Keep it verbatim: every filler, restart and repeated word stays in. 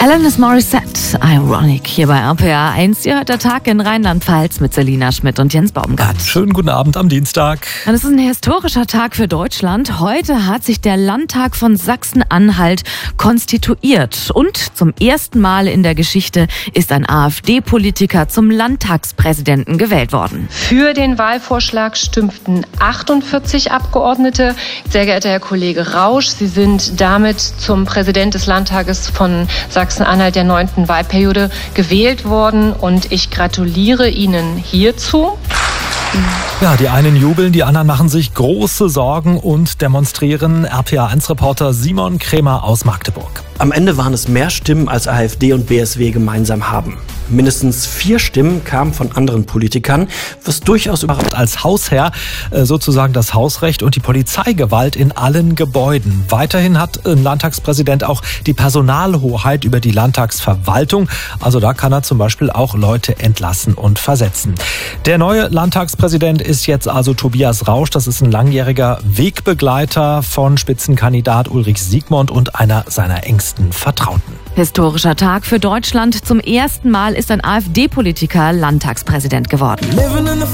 Alanis Morissette, Ironic, hier bei R P R eins. Ihr hört der Tag in Rheinland-Pfalz mit Selina Schmidt und Jens Baumgart. Schönen guten Abend am Dienstag. Und es ist ein historischer Tag für Deutschland. Heute hat sich der Landtag von Sachsen-Anhalt konstituiert. Und zum ersten Mal in der Geschichte ist ein AfD-Politiker zum Landtagspräsidenten gewählt worden. Für den Wahlvorschlag stimmten achtundvierzig Abgeordnete. Sehr geehrter Herr Kollege Rausch, Sie sind damit zum Präsident des Landtages von Sachsen-Anhalt der neunten Wahlperiode gewählt worden und ich gratuliere Ihnen hierzu. Ja, die einen jubeln, die anderen machen sich große Sorgen und demonstrieren. R P R eins Reporter Simon Krämer aus Magdeburg. Am Ende waren es mehr Stimmen, als AfD und B S W gemeinsam haben. Mindestens vier Stimmen kamen von anderen Politikern, was durchaus überrascht. Als Hausherr sozusagen das Hausrecht und die Polizeigewalt in allen Gebäuden. Weiterhin hat ein Landtagspräsident auch die Personalhoheit über die Landtagsverwaltung. Also da kann er zum Beispiel auch Leute entlassen und versetzen. Der neue Landtagspräsident ist jetzt also Tobias Rausch. Das ist ein langjähriger Wegbegleiter von Spitzenkandidat Ulrich Siegmund und einer seiner engsten Vertrauten. Historischer Tag für Deutschland. Zum ersten Mal ist ein AfD-Politiker Landtagspräsident geworden.